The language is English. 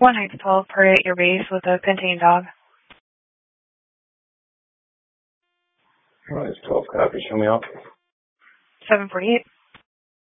1 Heights 12, party at your base with a contained dog. 1 Heights 12, copy. Show me out. 748.